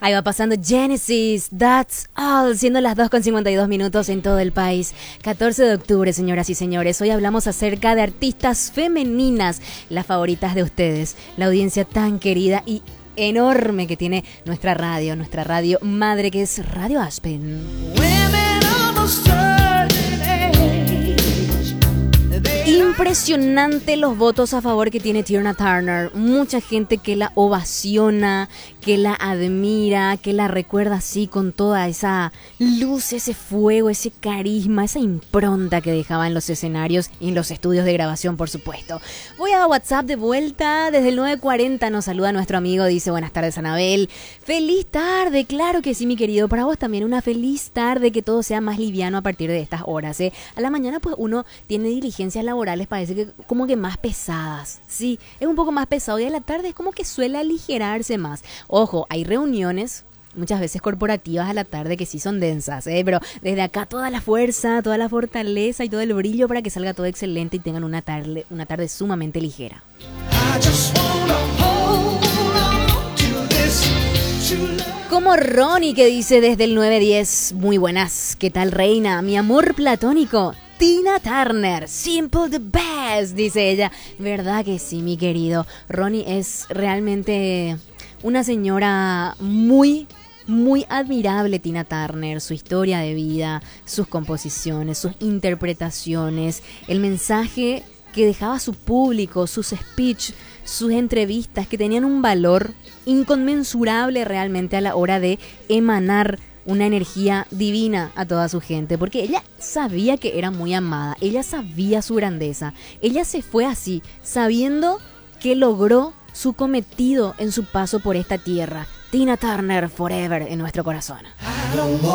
Ahí va pasando Genesis, That's All, siendo las 2:52 en todo el país. 14 de octubre, señoras y señores. Hoy hablamos acerca de artistas femeninas, las favoritas de ustedes. La audiencia tan querida y enorme que tiene nuestra radio madre, que es Radio Aspen. Impresionante los votos a favor que tiene Tina Turner. Mucha gente que la ovaciona, que la admira, que la recuerda así con toda esa luz, ese fuego, ese carisma, esa impronta que dejaba en los escenarios y en los estudios de grabación, por supuesto. Voy a WhatsApp de vuelta. Desde el 940 nos saluda nuestro amigo, dice: buenas tardes, Anabel. Feliz tarde, claro que sí, mi querido. Para vos también una feliz tarde, que todo sea más liviano a partir de estas horas, ¿eh? A la mañana pues uno tiene diligencias laborales, parece que como que más pesadas. Sí, es un poco más pesado, y a la tarde es como que suele aligerarse más. Ojo, hay reuniones muchas veces corporativas a la tarde que sí son densas, pero desde acá toda la fuerza, toda la fortaleza y todo el brillo para que salga todo excelente y tengan una tarde sumamente ligera. Como Ronnie, que dice desde el 910: muy buenas, ¿qué tal, reina? Mi amor platónico, Tina Turner, simple the best, dice ella. ¿Verdad que sí, mi querido? Ronnie es realmente una señora muy admirable, Tina Turner, su historia de vida, sus composiciones, sus interpretaciones, el mensaje que dejaba a su público, sus speech, sus entrevistas, que tenían un valor inconmensurable realmente a la hora de emanar una energía divina a toda su gente, porque ella sabía que era muy amada, ella sabía su grandeza, ella se fue así, sabiendo que logró su cometido en su paso por esta tierra. Tina Turner forever en nuestro corazón.